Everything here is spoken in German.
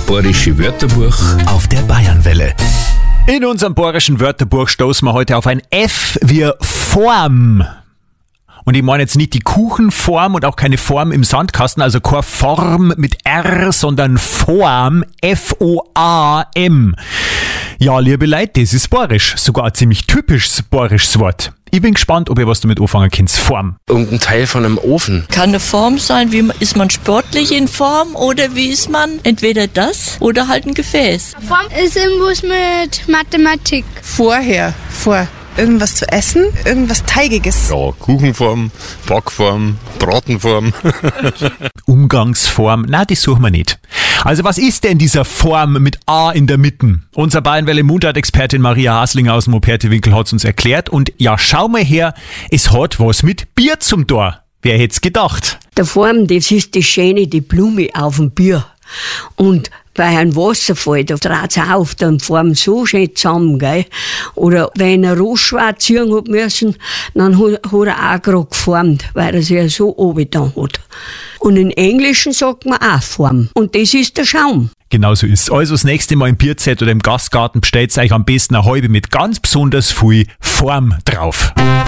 Bayerische Wörterbuch auf der Bayernwelle. In unserem bayerischen Wörterbuch stoßen wir heute auf ein F wie Form. Und ich meine jetzt nicht die Kuchenform und auch keine Form im Sandkasten, also keine Form mit R, sondern Form, F-O-A-M. Ja, liebe Leute, das ist bayerisch, sogar ein ziemlich typisches bayerisches Wort. Ich bin gespannt, ob ihr was damit anfangen könnt. Form. Irgendein Teil von einem Ofen. Kann eine Form sein, ist man sportlich in Form oder wie ist man? Entweder das oder halt ein Gefäß. Form ist irgendwas mit Mathematik. Vor. Irgendwas zu essen, irgendwas Teigiges. Ja, Kuchenform, Backform, Bratenform. Umgangsform, na, das suchen wir nicht. Also was ist denn dieser Form mit A in der Mitte? Unser Bayernwelle-Mundart-Expertin Maria Haslinger aus dem Opertiwinkel hat es uns erklärt. Und ja, schau mal her, es hat was mit Bier zum Tor. Wer hätt's gedacht? Der Form, das ist die Schöne, die Blume auf dem Bier. Und bei einem Wasserfall, da dreht's auf, dann formen so schön zusammen, gell. Oder wenn er Rostschwarz ziehen hat müssen, dann hat er auch gerade geformt, weil er sich ja so runtergetan hat. Und im Englischen sagt man auch Form. Und das ist der Schaum. Genau so ist. Also das nächste Mal im Bierzelt oder im Gastgarten bestellt euch am besten eine halbe mit ganz besonders viel Form drauf.